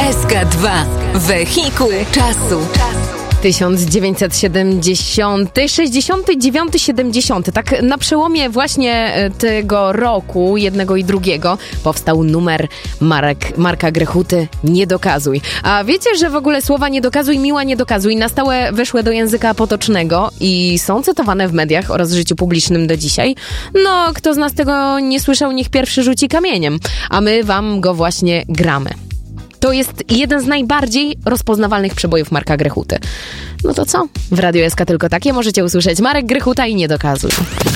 SK2. Wehikuł czasu. 1970, 69, 70. Tak na przełomie właśnie tego roku, jednego i drugiego, powstał numer Marka Grechuty Nie dokazuj. A wiecie, że w ogóle słowa nie dokazuj, miła nie dokazuj na stałe weszły do języka potocznego i są cytowane w mediach oraz w życiu publicznym do dzisiaj? No, kto z nas tego nie słyszał, niech pierwszy rzuci kamieniem. A my wam go właśnie gramy. To jest jeden z najbardziej rozpoznawalnych przebojów Marka Grechuty. No to co? W Radiu SK tylko takie możecie usłyszeć. Marek Grechuta i Nie dokazuj.